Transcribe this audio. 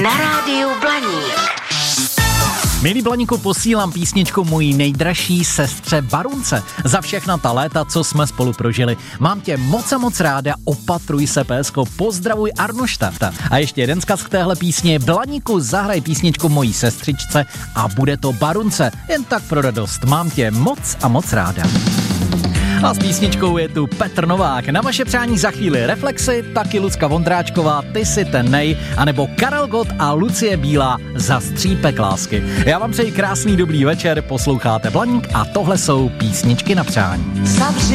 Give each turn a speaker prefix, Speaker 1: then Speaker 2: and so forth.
Speaker 1: Na rádiu Blaník.
Speaker 2: Milí Blaníku, posílám písničku mojí nejdražší sestře Barunce. Za všechna ta léta, co jsme spolu prožili. Mám tě moc a moc ráda, opatruj se, pésko, pozdravuj Arnošta. A ještě jeden zkaz k téhle písni. Blaníku, zahraj písničku mojí sestřičce a bude to Barunce. Jen tak pro radost, mám tě moc a moc ráda. A s písničkou je tu Petr Novák. Na vaše přání za chvíli Reflexy, taky Lucka Vondráčková, Ty si ten nej, anebo Karel Gott a Lucie Bílá za Střípek lásky. Já vám přeji krásný dobrý večer, posloucháte Blaník a tohle jsou písničky na přání.